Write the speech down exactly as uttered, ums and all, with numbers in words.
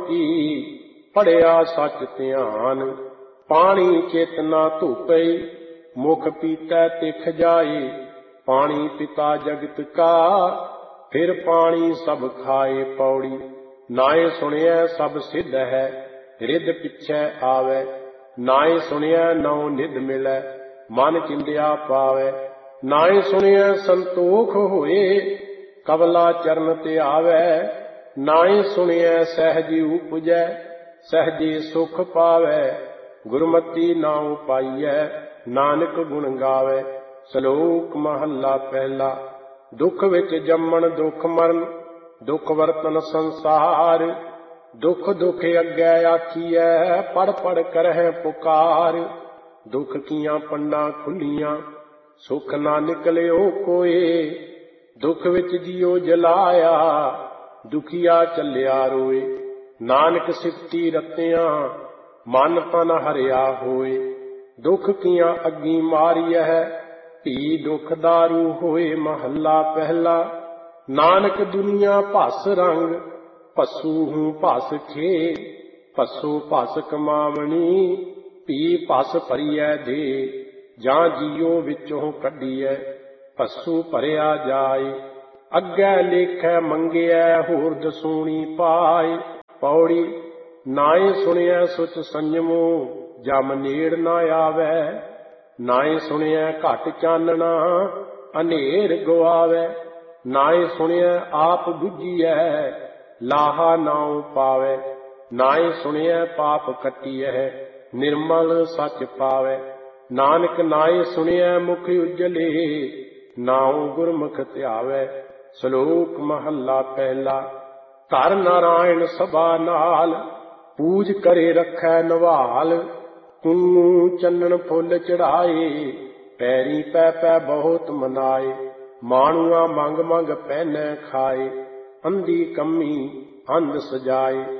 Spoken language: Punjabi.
ਕੀ ਪੜਿਆ ਸੱਚ ਧਿਆਨ। ਪਾਣੀ ਚਿਤ ਨਾ ਧੂਪਈ ਮੁਖ ਪੀਤੈ ਤਿਖ ਜਾਏ। ਪਾਣੀ ਪਿਤਾ ਜਗਤ ਕਾ ਫਿਰ ਪਾਣੀ ਸਭ ਖਾਏ। ਪੌੜੀ ਨਾਏ ਸੁਣਿਐ ਸਭ ਸਿੱਧ ਹੈ ਰਿੱਧ ਪਿੱਛੇ ਆਵੈ। ਨਾਏ ਸੁਣਿਐ ਨੌ ਨਿਧ ਮਿਲੈ ਮਨ ਚਿੰਦਿਆ ਪਾਵੈ। ਨਾਏ ਸੁਣਿਐ ਸੰਤੋਖ ਹੋਏ ਕਬਲਾ ਚਰਨ ਧਿਆਵੈ। ਨਾਏ ਸੁਣਿਐ ਸਹਿਜ ਉਪਜੈ ਸਹਿਜੇ ਸੁਖ ਪਾਵੈ। ਗੁਰਮਤੀ ਨਾਉ ਪਾਈਐ ਨਾਨਕ ਗੁਣ ਗਾਵੈ। ਸ਼ਲੋਕ ਮਹੱਲਾ ਪਹਿਲਾ। ਦੁੱਖ ਵਿੱਚ ਜੰਮਣ ਦੁੱਖ ਮਰਨ ਦੁੱਖ ਵਰਤਨ ਸੰਸਾਰ। ਦੁੱਖ ਦੁੱਖ ਅੱਗੇ ਆਖੀਐ ਪੜ ਪੜ ਕਰਹਿ ਪੁਕਾਰ। ਦੁੱਖ ਕੀਆਂ ਪੰਡਾਂ ਖੁੱਲੀਆਂ ਸੁਖ ਨਾ ਨਿਕਲਿਓ ਕੋਏ। ਦੁੱਖ ਵਿੱਚ ਜੀਉ ਜਲਾਇਆ ਦੁਖੀਆ ਚੱਲਿਆ ਰੋਏ। ਨਾਨਕ ਸਿਫਤੀ ਰਤਿਆਂ ਮਨ ਤਨ ਹਰਿਆ ਹੋਏ। ਦੁੱਖ ਕੀਆਂ ਅੱਗੀ ਮਾਰੀਐ ਭੀ ਦੁੱਖ ਦਾਰੂ ਹੋਏ। ਮਹੱਲਾ ਪਹਿਲਾ। ਨਾਨਕ ਦੁਨੀਆ ਭਸ ਰੰਗ ਭਸੂ ਹੂੰ ਭਸ ਖੇ। ਭਸੋ ਭਸ ਕਮਾਵਣੀ ਭੀ ਭਸ ਭਰੀਐ ਦੇ। ਜਾਂ ਜੀਉ ਵਿੱਚੋਂ ਕੱਢੀਐ ਭਸੂ ਭਰਿਆ ਜਾਏ। ਅੱਗੇ ਲੇਖੈ ਮੰਗਿਐ ਹੋਰ ਦਸੂਣੀ ਪਾਏ। ਪੌੜੀ ਨਾਏ ਸੁਣਿਐ ਸੁਚ ਸੰਜਮੋ ਜਮ ਨੇੜ ਨਾ ਆਵੈ। ਨਾਏ ਸੁਣਿਐ ਘਟ ਚਾਨਣਾ ਹਨੇਰ ਗਵਾਵੈ। ਨਾਏ ਸੁਣਿਐ ਆਪ ਬੁੱਝੀਐ ਲਾਹਾ ਨਾਉ ਪਾਵੈ। ਨਾਏ ਸੁਣਿਐ ਪਾਪ ਕੱਟੀਐ ਨਿਰਮਲ ਸੱਚ ਪਾਵੈ। ਨਾਨਕ ਨਾਏ ਸੁਣਿਐ ਮੁਖ ਉਜਲੇ ਨਾਉ ਗੁਰਮੁਖ ਧਿਆਵੈ। ਸ਼ਲੋਕ ਮਹੱਲਾ ਪਹਿਲਾ। ਧਰ ਨਾਰਾਇਣ ਸਭਾ ਨਾਲ ਪੂਜ ਕਰੇ ਰੱਖੈ ਨਵਾਲ। ਤੂੰ ਚੰਨਣ ਫੁੱਲ ਚੜਾਏ ਪੈਰੀ ਪੈ ਪੈ ਬਹੁਤ ਮਨਾਏ। ਮਾਣੂਆ ਮੰਗ ਮੰਗ ਪਹਿਨੈ ਖਾਏ ਅੰਧੀ ਕੰਮੀ ਅੰਧ ਸਜਾਏ।